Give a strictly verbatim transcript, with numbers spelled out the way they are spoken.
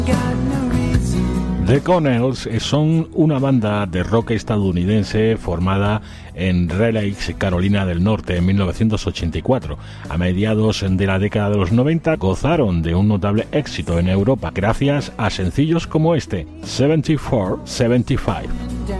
The Connells son una banda de rock estadounidense formada en Raleigh, Carolina del Norte, en mil novecientos ochenta y cuatro. A mediados de la década de los noventa gozaron de un notable éxito en Europa gracias a sencillos como este, setenta y cuatro setenta y cinco.